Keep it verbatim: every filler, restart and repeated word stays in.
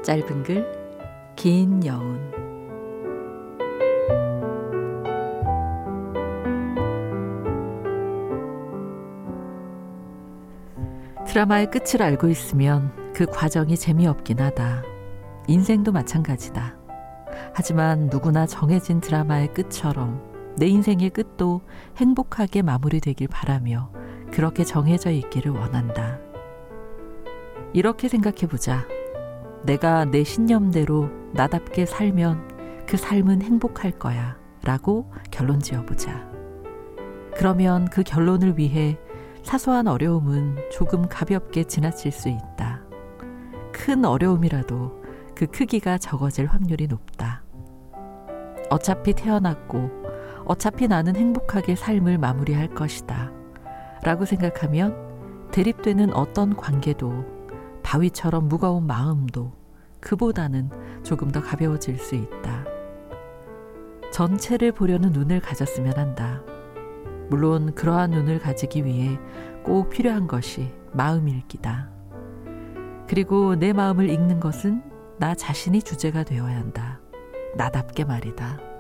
짧은 글, 긴 여운. 드라마의 끝을 알고 있으면 그 과정이 재미없긴 하다. 인생도 마찬가지다. 하지만 누구나 정해진 드라마의 끝처럼 내 인생의 끝도 행복하게 마무리되길 바라며 그렇게 정해져 있기를 원한다. 이렇게 생각해보자. 내가 내 신념대로 나답게 살면 그 삶은 행복할 거야 라고 결론 지어보자. 그러면 그 결론을 위해 사소한 어려움은 조금 가볍게 지나칠 수 있다. 큰 어려움이라도 그 크기가 적어질 확률이 높다. 어차피 태어났고 어차피 나는 행복하게 삶을 마무리할 것이다 라고 생각하면 대립되는 어떤 관계도 바위처럼 무거운 마음도 그보다는 조금 더 가벼워질 수 있다. 전체를 보려는 눈을 가졌으면 한다. 물론 그러한 눈을 가지기 위해 꼭 필요한 것이 마음 읽기다. 그리고 내 마음을 읽는 것은 나 자신이 주제가 되어야 한다. 나답게 말이다.